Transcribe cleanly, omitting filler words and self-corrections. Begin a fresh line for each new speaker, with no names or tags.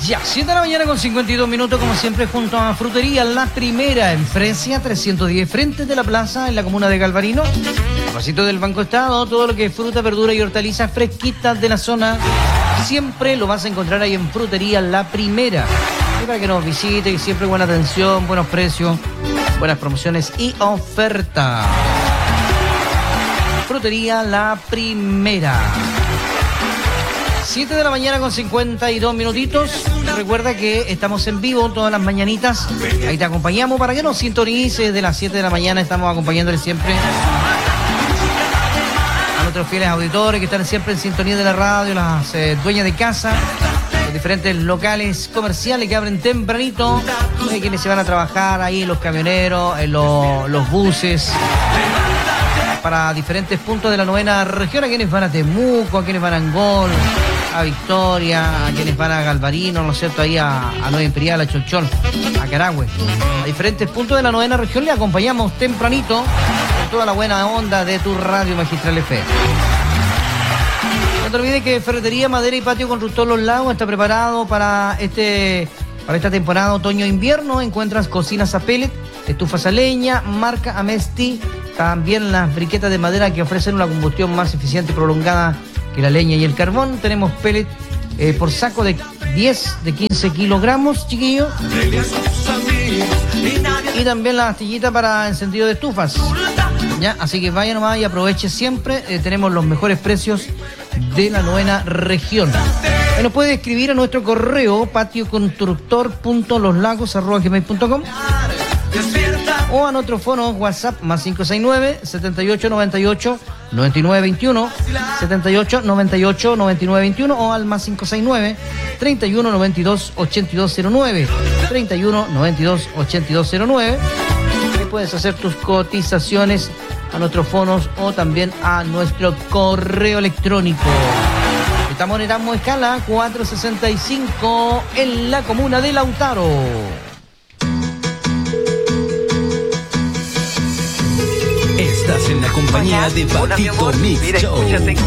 Ya, 7 de la mañana con 52 minutos, como siempre, junto a Frutería La Primera, en Fresia 310, frente de la plaza, en la comuna de Galvarino. A pasito del Banco Estado, todo lo que es fruta, verdura y hortalizas fresquitas de la zona, siempre lo vas a encontrar ahí en Frutería La Primera. Y para que nos visite, y siempre buena atención, buenos precios, buenas promociones y ofertas. Frutería La Primera. 7 de la mañana con 52 minutitos. Recuerda que estamos en vivo todas las mañanitas. Ahí te acompañamos para que nos sintonices. De las 7 de la mañana estamos acompañándole siempre a nuestros fieles auditores que están siempre en sintonía de la radio, las dueñas de casa, los diferentes locales comerciales que abren tempranito, quienes se van a trabajar ahí, los camioneros, los buses, para diferentes puntos de la novena región, a quienes van a Temuco, a quienes van a Angol, a Victoria, a quienes van a Galvarino, ¿no es cierto? Ahí a Nueva Imperial, a Cholchol, a Carahue. A diferentes puntos de la novena región le acompañamos tempranito con toda la buena onda de tu radio Magistral FM. No te olvides que Ferretería, Madera y Patio Constructor Los Lagos está preparado para esta temporada otoño-invierno. Encuentras cocinas a pellet, estufas a leña, marca Amesti, también las briquetas de madera que ofrecen una combustión más eficiente y prolongada que la leña y el carbón. Tenemos pellet por saco de 10, de 15 kilogramos, chiquillos. Y también la astillita para encendido de estufas. ¿Ya? Así que vaya nomás y aproveche siempre. Tenemos los mejores precios de la novena región. Nos puede escribir a nuestro correo patioconstructor.loslagos@gmail.com o a nuestro fono WhatsApp más 569 78 98 99 21 78 98 99 21 o al más 569 31 92 82 09 31 92 82 09. Y puedes hacer tus cotizaciones a nuestros fonos o también a nuestro correo electrónico. Estamos en Erasmo Escala 465 en la comuna de Lautaro.
Estás en la compañía de Patito Mix Show.